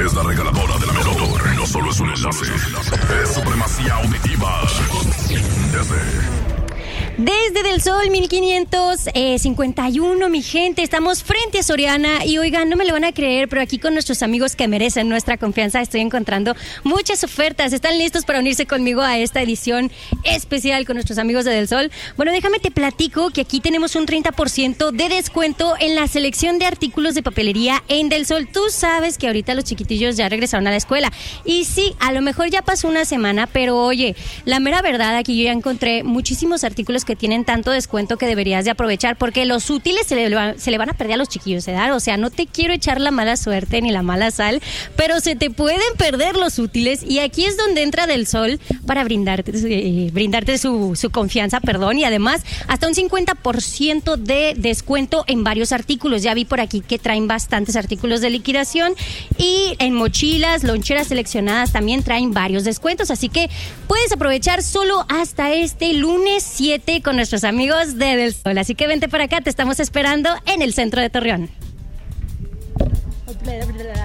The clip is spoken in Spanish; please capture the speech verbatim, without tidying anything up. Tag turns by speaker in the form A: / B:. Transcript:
A: es la regaladora de la mejor. No solo es un enlace, es supremacía auditiva. Desde...
B: Desde Del Sol mil quinientos cincuenta y uno, mi gente, estamos frente a Soriana y oigan, no me lo van a creer, pero aquí con nuestros amigos que merecen nuestra confianza estoy encontrando muchas ofertas. ¿Están listos para unirse conmigo a esta edición especial con nuestros amigos de Del Sol? Bueno, déjame te platico que aquí tenemos un treinta por ciento de descuento en la selección de artículos de papelería en Del Sol. Tú sabes que ahorita los chiquitillos ya regresaron a la escuela y sí, a lo mejor ya pasó una semana, pero oye, la mera verdad, aquí yo ya encontré muchísimos artículos que tienen tanto descuento que deberías de aprovechar, porque los útiles se le, va, se le van a perder a los chiquillos, ¿eh? O sea, no te quiero echar la mala suerte ni la mala sal, pero se te pueden perder los útiles y aquí es donde entra Del Sol para brindarte, eh, brindarte su, su confianza, perdón, y además hasta un cincuenta por ciento de descuento en varios artículos. Ya vi por aquí que traen bastantes artículos de liquidación y en mochilas, loncheras seleccionadas también traen varios descuentos, así que puedes aprovechar solo hasta este lunes siete con nuestros amigos de Del Sol. Así que vente para acá, te estamos esperando en el centro de Torreón.